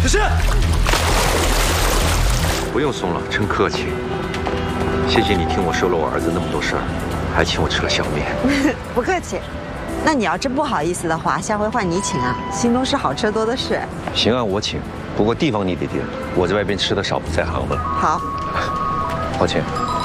小心！ 不用送了，真客气。谢谢你听我说了我儿子那么多事儿，还请我吃了小面。 不客气。那你要真不好意思的话，下回换你请啊。新东市好吃多的是。 行啊，我请。不过地方你得定，我在外边吃的少不在行的。 好。 抱歉。